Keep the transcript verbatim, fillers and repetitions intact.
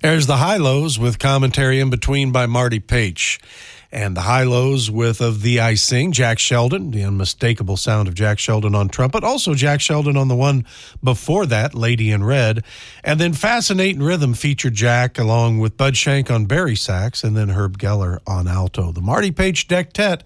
There's the high-lows with commentary in between by Marty Paich. And the high-lows with Of Thee I Sing, Jack Sheldon, the unmistakable sound of Jack Sheldon on trumpet. Also Jack Sheldon on the one before that, Lady in Red. And then Fascinating Rhythm featured Jack along with Bud Shank on bari sax and then Herb Geller on alto. The Marty Paich Dectet